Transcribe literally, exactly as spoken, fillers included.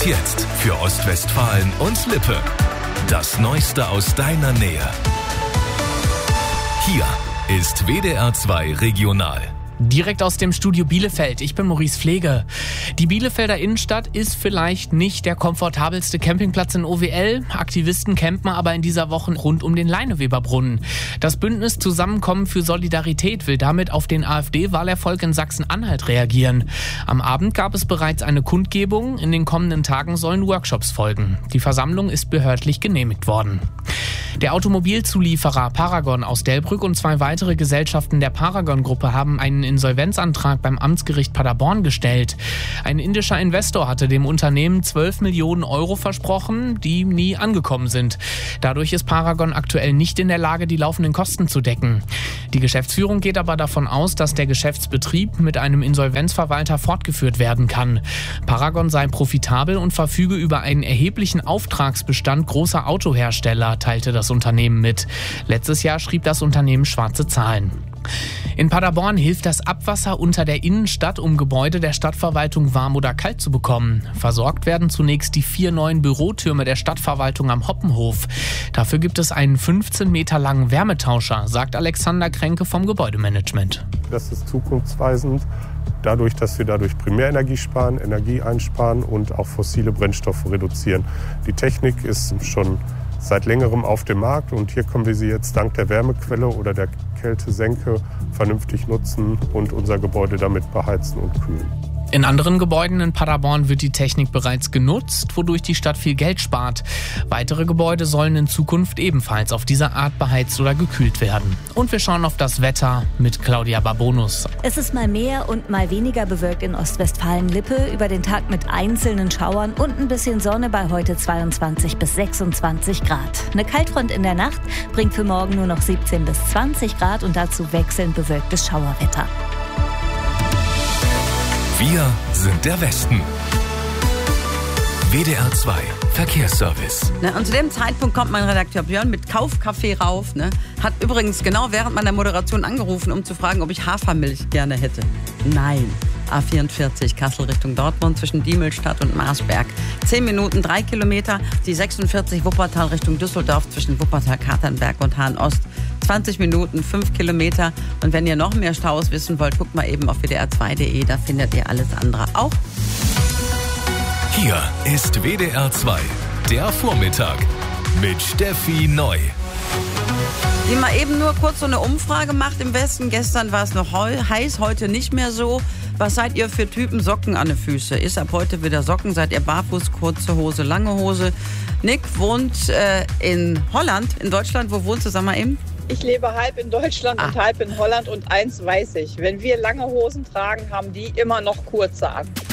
Und jetzt für Ostwestfalen und Lippe. Das Neueste aus deiner Nähe. Hier ist W D R zwei Regional. Direkt aus dem Studio Bielefeld. Ich bin Maurice Pflege. Die Bielefelder Innenstadt ist vielleicht nicht der komfortabelste Campingplatz in O W L. Aktivisten campen aber in dieser Woche rund um den Leineweberbrunnen. Das Bündnis Zusammenkommen für Solidarität will damit auf den AfD-Wahlerfolg in Sachsen-Anhalt reagieren. Am Abend gab es bereits eine Kundgebung. In den kommenden Tagen sollen Workshops folgen. Die Versammlung ist behördlich genehmigt worden. Der Automobilzulieferer Paragon aus Delbrück und zwei weitere Gesellschaften der Paragon-Gruppe haben einen Insolvenzantrag beim Amtsgericht Paderborn gestellt. Ein indischer Investor hatte dem Unternehmen zwölf Millionen Euro versprochen, die nie angekommen sind. Dadurch ist Paragon aktuell nicht in der Lage, die laufenden Kosten zu decken. Die Geschäftsführung geht aber davon aus, dass der Geschäftsbetrieb mit einem Insolvenzverwalter fortgeführt werden kann. Paragon sei profitabel und verfüge über einen erheblichen Auftragsbestand großer Autohersteller, teilte das Unternehmen mit. Letztes Jahr schrieb das Unternehmen schwarze Zahlen. In Paderborn hilft das Abwasser unter der Innenstadt, um Gebäude der Stadtverwaltung warm oder kalt zu bekommen. Versorgt werden zunächst die vier neuen Bürotürme der Stadtverwaltung am Hoppenhof. Dafür gibt es einen fünfzehn Meter langen Wärmetauscher, sagt Alexander Kränke vom Gebäudemanagement. Das ist zukunftsweisend, dadurch, dass wir dadurch Primärenergie sparen, Energie einsparen und auch fossile Brennstoffe reduzieren. Die Technik ist schon seit längerem auf dem Markt und hier können wir sie jetzt dank der Wärmequelle oder der Kältesenke vernünftig nutzen und unser Gebäude damit beheizen und kühlen. In anderen Gebäuden in Paderborn wird die Technik bereits genutzt, wodurch die Stadt viel Geld spart. Weitere Gebäude sollen in Zukunft ebenfalls auf diese Art beheizt oder gekühlt werden. Und wir schauen auf das Wetter mit Claudia Barbonus. Es ist mal mehr und mal weniger bewölkt in Ostwestfalen-Lippe, über den Tag mit einzelnen Schauern und ein bisschen Sonne bei heute zweiundzwanzig bis sechsundzwanzig Grad. Eine Kaltfront in der Nacht bringt für morgen nur noch siebzehn bis zwanzig Grad und dazu wechselnd bewölktes Schauerwetter. Wir sind der Westen. W D R zwei Verkehrsservice. Ne, und zu dem Zeitpunkt kommt mein Redakteur Björn mit Kaufkaffee rauf. Ne? Hat übrigens genau während meiner Moderation angerufen, um zu fragen, ob ich Hafermilch gerne hätte. Nein. A vierundvierzig, Kassel Richtung Dortmund zwischen Diemelstadt und Marsberg. zehn Minuten, drei Kilometer. Die sechsundvierzig Wuppertal Richtung Düsseldorf zwischen Wuppertal, Katernberg und Hahn-Ost. zwanzig Minuten, fünf Kilometer. Und wenn ihr noch mehr Staus wissen wollt, guckt mal eben auf w d r zwei punkt d e. Da findet ihr alles andere auch. Hier ist W D R zwei, der Vormittag mit Steffi Neu. Die mal eben nur kurz so eine Umfrage macht im Westen. Gestern war es noch heiß, heute nicht mehr so. Was seid ihr für Typen Socken an den Füßen? Ist ab heute wieder Socken? Seid ihr barfuß, kurze Hose, lange Hose? Nick wohnt äh, in Holland, in Deutschland. Wo wohnst du, sag mal eben? Ich lebe halb in Deutschland ah. und halb in Holland und eins weiß ich. Wenn wir lange Hosen tragen, haben die immer noch kurze an.